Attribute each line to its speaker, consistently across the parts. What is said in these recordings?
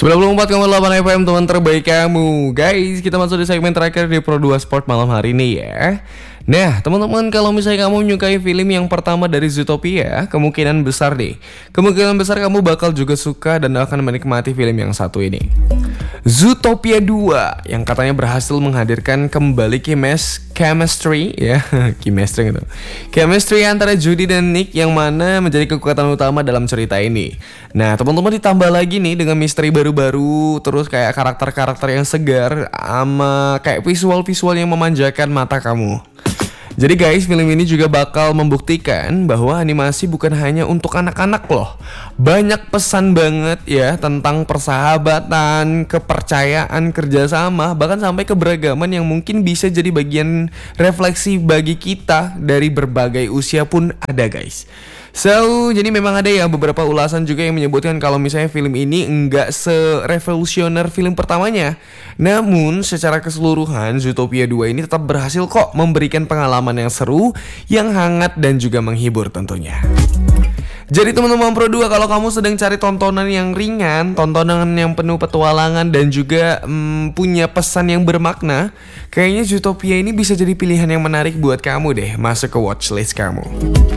Speaker 1: 94,8 FM, teman terbaik kamu. Guys, kita masuk di segmen terakhir di Pro 2 Sport malam hari ini ya. Nah, teman-teman, kalau misalnya kamu menyukai film yang pertama dari Zootopia, kemungkinan besar kamu bakal juga suka dan akan menikmati film yang satu ini. Zootopia 2 yang katanya berhasil menghadirkan kembali chemistry ya, chemistry antara Judy dan Nick yang mana menjadi kekuatan utama dalam cerita ini. Nah, teman-teman, ditambah lagi nih dengan misteri baru-baru, terus kayak karakter-karakter yang segar sama kayak visual-visual yang memanjakan mata kamu. Jadi guys, film ini juga bakal membuktikan bahwa animasi bukan hanya untuk anak-anak loh. Banyak pesan banget ya tentang persahabatan, kepercayaan, kerjasama, bahkan sampai keberagaman yang mungkin bisa jadi bagian refleksi bagi kita dari berbagai usia pun ada guys. So, jadi memang ada ya beberapa ulasan juga yang menyebutkan kalau misalnya film ini enggak se-revolusioner film pertamanya. Namun, secara keseluruhan Zootopia 2 ini tetap berhasil kok memberikan pengalaman yang seru, yang hangat dan juga menghibur tentunya. Jadi teman-teman Pro 2, kalau kamu sedang cari tontonan yang ringan, tontonan yang penuh petualangan dan juga punya pesan yang bermakna, kayaknya Zootopia ini bisa jadi pilihan yang menarik buat kamu deh, masuk ke watchlist kamu.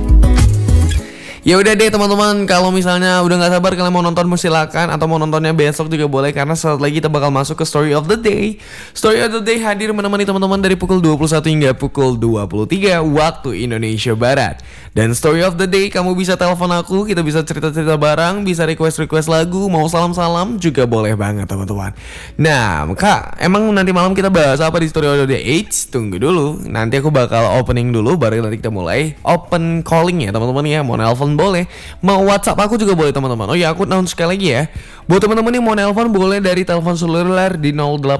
Speaker 1: Ya udah deh teman-teman, kalau misalnya udah nggak sabar kalian mau nonton silakan, atau mau nontonnya besok juga boleh, karena saat lagi kita bakal masuk ke Story of the Day. Story of the Day hadir menemani teman-teman dari pukul 21 hingga pukul 23 waktu Indonesia Barat. Dan Story of the Day kamu bisa telepon aku, kita bisa cerita-cerita bareng, bisa request lagu, mau salam-salam juga boleh banget teman-teman. Nah, Kak, emang nanti malam kita bahas apa di Story of the Day? Eits, tunggu dulu, nanti aku bakal opening dulu, baru nanti kita mulai open calling ya teman-teman ya. Mau nelpon boleh, mau WhatsApp aku juga boleh teman-teman. Oh ya, aku announce sekali lagi ya. Buat teman-teman yang mau nelpon boleh dari telepon seluler di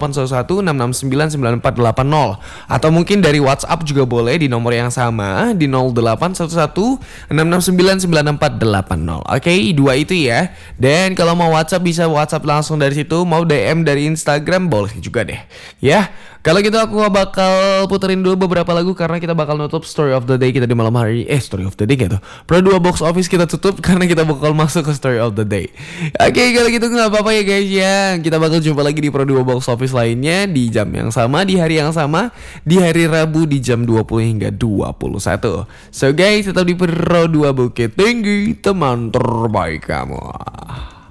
Speaker 1: 0811 atau mungkin dari WhatsApp juga boleh di nomor yang sama di 0811 Oke, dua itu ya. Dan kalau mau WhatsApp bisa WhatsApp langsung dari situ, mau DM dari Instagram boleh juga deh. Ya. Kalau gitu aku bakal puterin dulu beberapa lagu karena kita bakal nutup Story of the Day kita di malam hari. Story of the Day gitu. Pro 2 box office kita tutup karena kita bakal masuk ke Story of the Day. Oke, kalau gitu nggak apa-apa ya guys ya. Kita bakal jumpa lagi di Pro 2 box office lainnya di jam yang sama, di hari yang sama, di hari Rabu di jam 20 hingga 21. So guys, tetap di Pro 2 Bukit Tinggi, teman terbaik kamu.